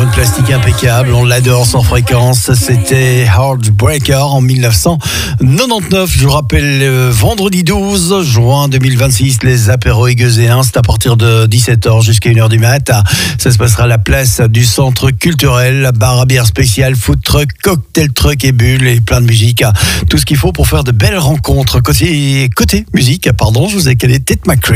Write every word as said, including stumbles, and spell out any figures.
une plastique impeccable, on l'adore sans fréquence. C'était Heartbreaker en dix-neuf cent quatre-vingt-dix-neuf. Je vous rappelle, le vendredi douze juin deux mille vingt-six, les apéros aigueuséens, c'est à partir de dix-sept heures jusqu'à une heure du mat. Ça se passera à la place du centre culturel, bar à bière spécial, food truck, cocktail truck et bulles et plein de musique. Tout ce qu'il faut pour faire de belles rencontres. Côté, côté musique, pardon, je vous ai calé Tate McRae.